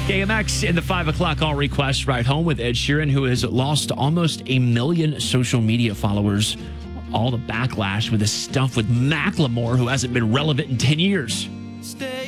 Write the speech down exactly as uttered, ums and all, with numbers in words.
K M X in the five o'clock all request ride home with Ed Sheeran, who has lost almost a million social media followers. All the backlash with this stuff with Macklemore, who hasn't been relevant in ten years.